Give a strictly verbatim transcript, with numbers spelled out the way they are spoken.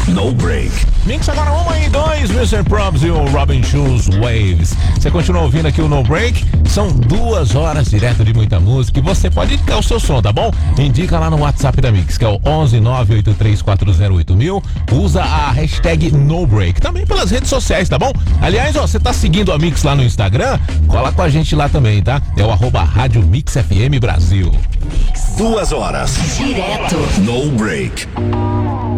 No Break. Mix agora uma e dois, mister Probs e o Robin Schulz Waves. Você continua ouvindo aqui o No Break? São duas horas direto de muita música e você pode indicar o seu som, tá bom? Indica lá no WhatsApp da Mix, que é o onze nove oito três quatro zero oito mil. Usa a hashtag No Break. Também pelas redes sociais, tá bom? Aliás, ó, você tá seguindo a Mix lá no Instagram? Cola com a gente lá também, tá? É o arroba Rádio Mix F M Brasil. Duas horas. Direto. No Break.